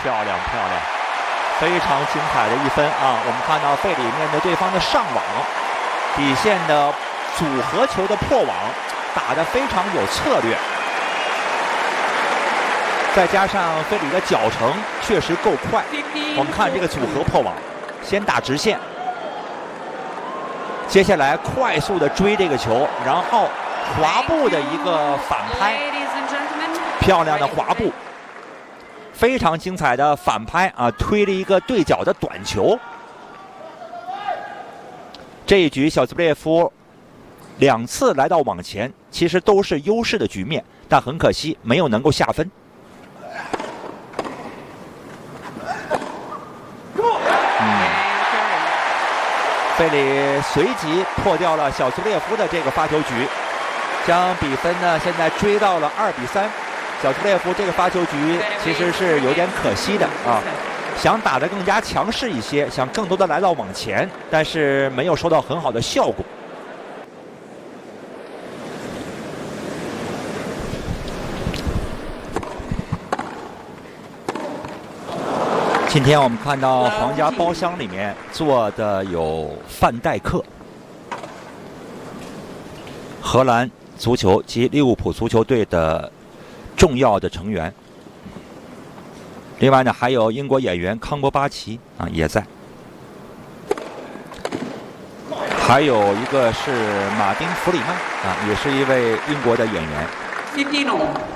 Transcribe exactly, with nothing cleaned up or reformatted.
漂亮漂亮，非常精彩的一分啊！我们看到费里面对对方的上网，底线的组合球的破网，打得非常有策略。再加上费里的脚程确实够快，我们看这个组合破网，先打直线，接下来快速的追这个球，然后滑步的一个反拍，漂亮的滑步，非常精彩的反拍啊，推了一个对角的短球。这一局小兹布列夫两次来到网前，其实都是优势的局面，但很可惜没有能够下分。费里随即破掉了小兹布列夫的这个发球局，将比分呢现在追到了二比三。小兹布列夫这个发球局其实是有点可惜的啊，想打得更加强势一些，想更多的来到网前，但是没有收到很好的效果。今天我们看到皇家包厢里面坐的有范戴克，荷兰足球及利物浦足球队的重要的成员。另外呢，还有英国演员康伯巴奇啊也在，还有一个是马丁弗里曼啊，也是一位英国的演员。